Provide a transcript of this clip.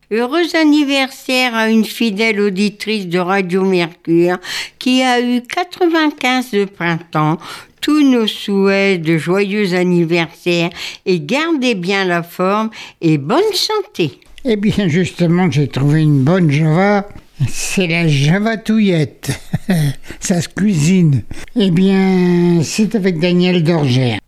Heureux anniversaire à une fidèle auditrice de Radio Mercure qui a eu 95 de printemps. Tous nos souhaits de joyeux anniversaire et gardez bien la forme et bonne santé. Eh bien justement, j'ai trouvé une bonne java. C'est la javatouillette. Ça se cuisine. Eh bien, c'est avec Daniel Dorgère.